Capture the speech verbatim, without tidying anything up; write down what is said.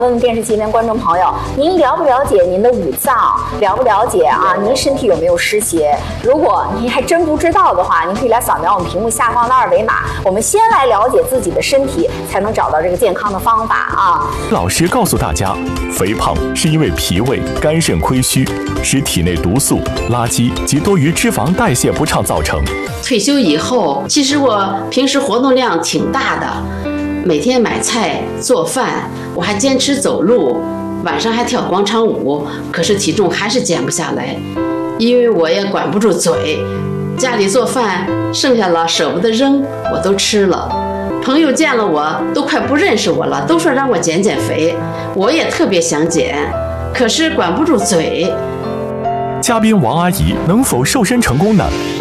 问问电视机前观众朋友，您了不了解您的五脏？了不了解啊？您身体有没有湿邪？如果您还真不知道的话，您可以来扫描我们屏幕下方的二维码。我们先来了解自己的身体，才能找到这个健康的方法啊。 老师告诉大家，肥胖是因为脾胃、肝肾亏虚，使体内毒素、垃圾及多余脂肪代谢不畅造成。 退休以后，其实我平时活动量挺大的。每天买菜做饭，我还坚持走路，晚上还跳广场舞，可是体重还是减不下来，因为我也管不住嘴，家里做饭剩下了舍不得扔，我都吃了。朋友见了我都快不认识我了，都说让我减减肥，我也特别想减，可是管不住嘴。 嘉宾王阿姨能否瘦身成功呢？